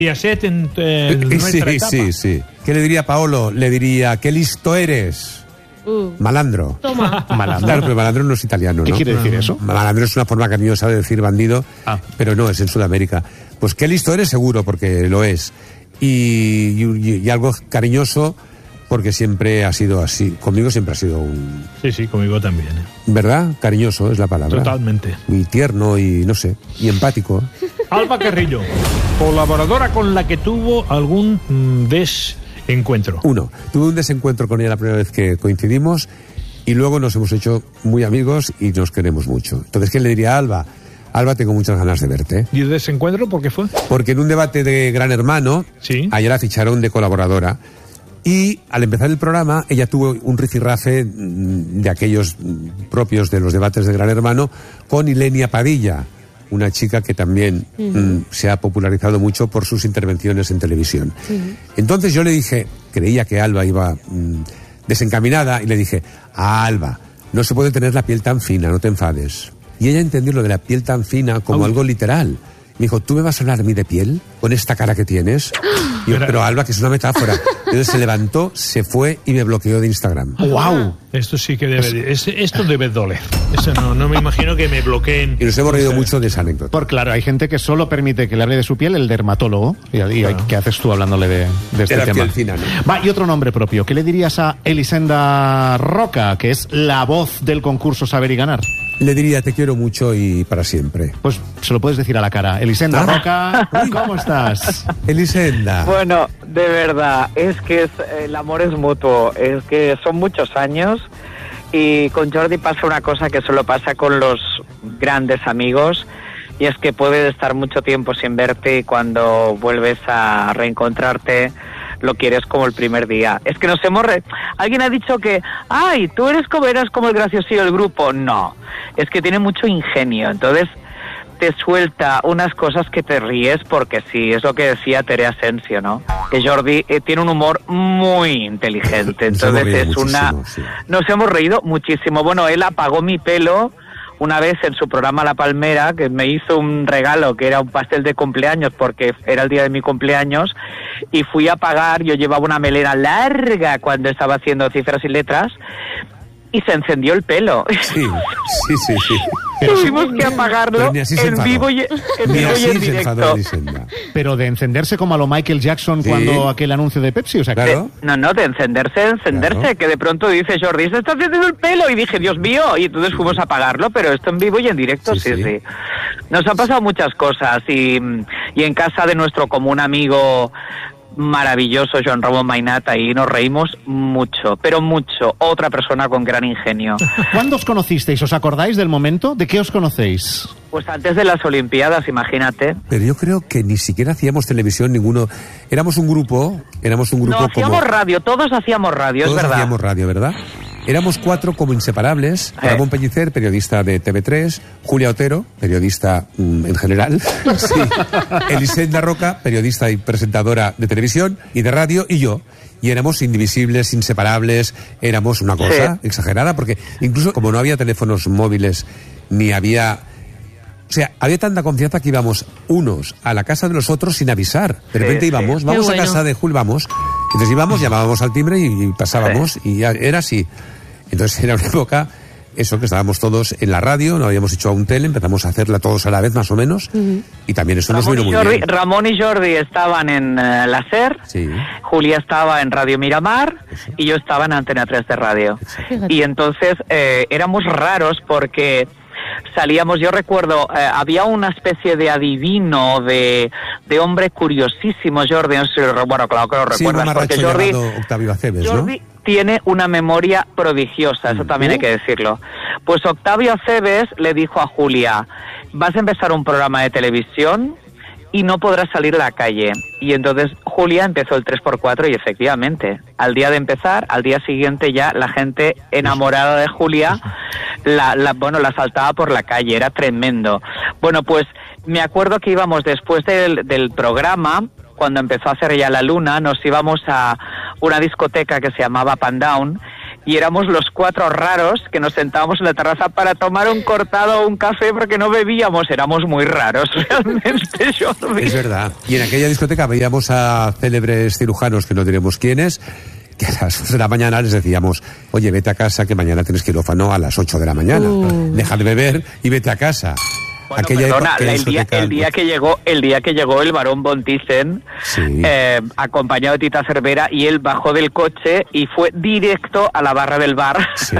Mediaset en nuestra etapa. Sí. ¿Qué le diría Paolo? Le diría, qué listo eres. Malandro. Toma. Malandro. Claro, pero malandro no es italiano, ¿no? ¿Qué quiere decir eso? Malandro es una forma cariñosa de decir bandido, pero no, es en Sudamérica. Pues qué listo eres, seguro, porque lo es. Y algo cariñoso, porque siempre ha sido así. Conmigo siempre ha sido un... Sí, conmigo también. ¿Verdad? Cariñoso es la palabra. Totalmente. Y tierno y, no sé, y empático. Alba Carrillo, colaboradora con la que tuvo algún desencuentro. Tuve un desencuentro con ella la primera vez que coincidimos y luego nos hemos hecho muy amigos y nos queremos mucho. Entonces, ¿qué le diría a Alba? Alba, tengo muchas ganas de verte. ¿Y el desencuentro por qué fue? Porque en un debate de Gran Hermano, ayer la ficharon de colaboradora. Y al empezar el programa, ella tuvo un rifirrafe de aquellos propios de los debates de Gran Hermano con Ilenia Padilla, una chica que también se ha popularizado mucho por sus intervenciones en televisión. Entonces yo le dije, creía que Alba iba desencaminada, y le dije, Alba, no se puede tener la piel tan fina, no te enfades. Y ella entendió lo de la piel tan fina como algo literal. Me dijo, ¿tú me vas a hablar a mí de piel? ¿Con esta cara que tienes? Y yo, pero Alba, que es una metáfora. Entonces se levantó, se fue y me bloqueó de Instagram. ¡Wow! Esto sí que debe... Esto debe doler. Eso no me imagino que me bloqueen. Y nos hemos reído mucho de esa anécdota. Por claro, hay gente que solo permite que le hable de su piel el dermatólogo. Y ¿qué haces tú hablándole de este la tema? Piel fina, ¿no? Y otro nombre propio. ¿Qué le dirías a Elisenda Roca, que es la voz del concurso Saber y Ganar? Le diría, te quiero mucho y para siempre. Pues se lo puedes decir a la cara. Elisenda Roca, ¿cómo estás? Elisenda. Bueno, de verdad, es que el amor es mutuo, es que son muchos años y con Jordi pasa una cosa que solo pasa con los grandes amigos, y es que puedes estar mucho tiempo sin verte y cuando vuelves a reencontrarte lo quieres como el primer día. Es que nos hemos... Alguien ha dicho que, ay, tú eras como el graciosillo del grupo. No, es que tiene mucho ingenio, entonces te suelta unas cosas que te ríes porque sí, es lo que decía Tere Asensio, ¿no? Que Jordi tiene un humor muy inteligente, entonces es una... Sí. Nos hemos reído muchísimo. Bueno, él apagó mi pelo una vez en su programa La Palmera, que me hizo un regalo que era un pastel de cumpleaños porque era el día de mi cumpleaños, y fui a pagar. Yo llevaba una melena larga cuando estaba haciendo Cifras y Letras y se encendió el pelo. Sí. Tuvimos que apagarlo en vivo y en directo. Pero de encenderse como a lo Michael Jackson cuando aquel anuncio de Pepsi, o sea, claro. No, de encenderse, claro. Que de pronto dice Jordi, se está encendiendo el pelo, y dije, Dios mío, y entonces fuimos a apagarlo, pero esto en vivo y en directo, sí. Nos han pasado muchas cosas, y en casa de nuestro común amigo maravilloso Joan Ramón Mainat, ahí nos reímos mucho, pero mucho. Otra persona con gran ingenio. ¿Cuándo os conocisteis? ¿Os acordáis del momento? ¿De qué os conocéis? Pues antes de las Olimpiadas, imagínate. Pero yo creo que ni siquiera hacíamos televisión ninguno. Éramos un grupo No, hacíamos radio, todos hacíamos radio, es verdad. Todos hacíamos radio, ¿verdad? Éramos 4 como inseparables. Ramón Pellicer, periodista de TV3. Julia Otero, periodista en general. Sí. Elisenda Roca, periodista y presentadora de televisión y de radio. Y yo. Y éramos indivisibles, inseparables. Éramos una cosa exagerada. Porque incluso como no había teléfonos móviles, ni había... O sea, había tanta confianza que íbamos unos a la casa de los otros sin avisar. De repente íbamos, vamos a casa de Jul, vamos. Entonces íbamos, llamábamos al timbre y pasábamos, y ya era así. Entonces era una época, eso, que estábamos todos en la radio, no habíamos hecho aún tele, empezamos a hacerla todos a la vez, más o menos, y también eso nos vino muy bien. Ramón y Jordi estaban en la SER, Julia estaba en Radio Miramar, y yo estaba en Antena 3 de radio. Exacto. Y entonces éramos raros porque... salíamos, yo recuerdo, había una especie de adivino, de hombre curiosísimo, Jordi, no sé, bueno, claro que lo recuerdas, porque Jordi, Octavio Aceves, Jordi tiene una memoria prodigiosa, eso también hay que decirlo. Pues Octavio Aceves le dijo a Julia, vas a empezar un programa de televisión y no podrás salir a la calle. Y entonces Julia empezó el 3x4 y efectivamente, al día de empezar, al día siguiente ya la gente enamorada de Julia la saltaba por la calle, era tremendo. Bueno, pues me acuerdo que íbamos después del programa, cuando empezó a hacer ya la luna, nos íbamos a una discoteca que se llamaba Pan Down, y éramos los 4 raros que nos sentábamos en la terraza para tomar un cortado o un café porque no bebíamos, éramos muy raros realmente, Jordi. Es verdad. Y en aquella discoteca veíamos a célebres cirujanos, que no diremos quiénes, que a las 2 de la mañana les decíamos, oye, vete a casa que mañana tienes quirófano a las 8 de la mañana. Deja de beber y vete a casa. Bueno, perdona, el día que llegó el barón von Thyssen, sí, acompañado de Tita Cervera, y él bajó del coche y fue directo a la barra del bar. Sí.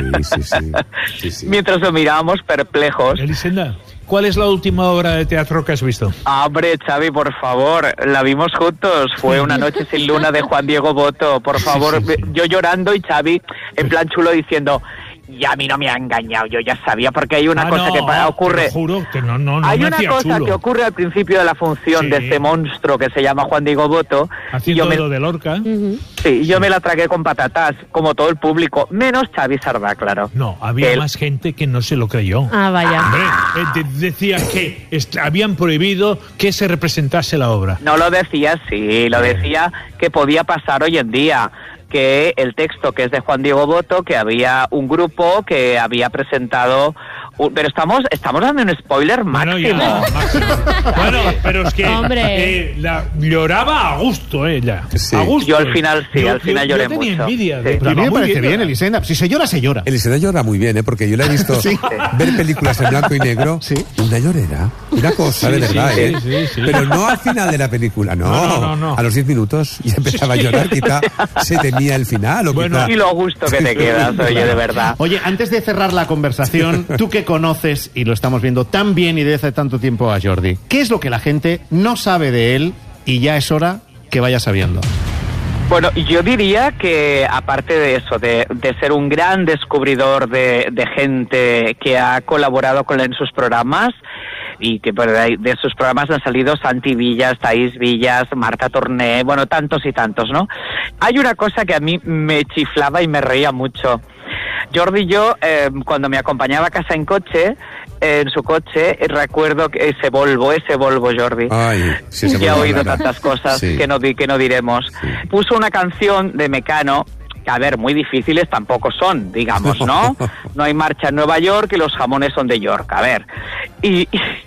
Mientras lo mirábamos perplejos. Elisenda, ¿cuál es la última obra de teatro que has visto? Hombre, Xavi, por favor, la vimos juntos. Fue Una noche sin luna de Juan Diego Botto. Por favor, yo llorando y Xavi en plan chulo diciendo... Y a mí no me ha engañado, yo ya sabía, porque hay una cosa que ocurre... Te juro que no hay me una hacía cosa chulo. que ocurre al principio de la función de este monstruo que se llama Juan Diego Botto. Haciendo lo de Lorca. Sí, yo me la tragué con patatas, como todo el público, menos Xavi Sardá, claro. No, había más gente que no se lo creyó. Ah, vaya. Hombre, decía que habían prohibido que se representase la obra. No lo decía, sí, lo decía que podía pasar hoy en día. Que el texto, que es de Juan Diego Botto, que había un grupo que había presentado... Pero estamos dando un spoiler máximo. Bueno, pero es que Hombre. lloraba a gusto ella. Sí. A gusto. Yo al final lloré yo tenía mucho. envidia. Sí. A mí me parece bien, Elisenda. Si se llora, se llora. Elisenda llora muy bien, porque yo la he visto ver películas en blanco y negro. Sí. Una llorera. Una cosa, de verdad, sí. Pero no al final de la película, no. A los 10 minutos ya empezaba a llorar, quizá se temía el final. O Bueno, quizá... Y lo gusto que te quedas, oye, de verdad. Oye, antes de cerrar la conversación, tú que conoces, y lo estamos viendo tan bien y desde hace tanto tiempo a Jordi, ¿qué es lo que la gente no sabe de él y ya es hora que vaya sabiendo? Bueno, yo diría que aparte de eso, de ser un gran descubridor de gente que ha colaborado con él en sus programas, y que de sus programas han salido Santi Villas, Thaís Villas, Marta Torné, bueno, tantos y tantos, ¿no? Hay una cosa que a mí me chiflaba y me reía mucho. Jordi y yo, cuando me acompañaba a casa en coche, en su coche, recuerdo que ese Volvo, Jordi. Ay, sí, ya he oído tantas cosas que no diremos. Sí. Puso una canción de Mecano, que a ver, muy difíciles tampoco son, digamos, ¿no? No hay marcha en Nueva York y los jamones son de York, a ver. Y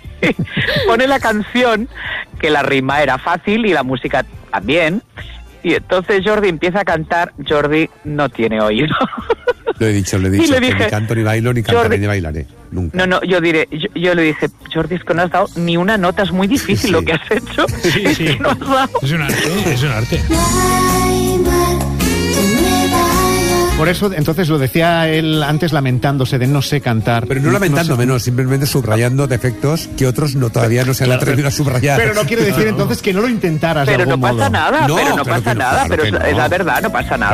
pone la canción, que la rima era fácil y la música también, y entonces Jordi empieza a cantar. Jordi no tiene oído. Lo he dicho, y le dije, ni canto ni bailo, ni cantaré Jordi, ni bailaré, nunca. No, yo le dije, Jordi, es que no has dado ni una nota, es muy difícil lo que has hecho. Sí. No has dado. Es un arte. Por eso, entonces, lo decía él antes lamentándose de no sé cantar. Pero no lamentándome, no, simplemente subrayando defectos que otros todavía no se han atrevido a subrayar. Pero no quiere decir entonces que no lo intentaras pero de algún no pasa modo. nada, No, pero no claro pasa que no, nada, claro pero que no. es la verdad, no pasa nada.